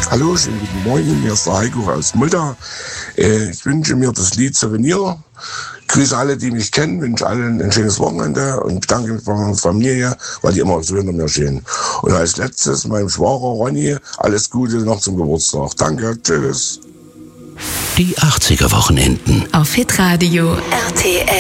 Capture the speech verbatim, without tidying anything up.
Hallo, schönen guten Morgen, hier ist der Heiko aus Mulda. Äh, ich wünsche mir das Lied Souvenir. Grüße alle, die mich kennen, wünsche allen ein schönes Wochenende und bedanke mich bei meiner Familie, weil die immer so hinter mir stehen. Und als letztes meinem Schwager Ronny alles Gute noch zum Geburtstag. Danke, tschüss. Die achtziger Wochenenden auf Hitradio R T L.